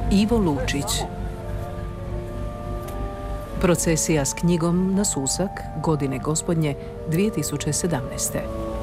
Ivo Lučić. Procesija s knjigom na Susak godine gospodnje 2017.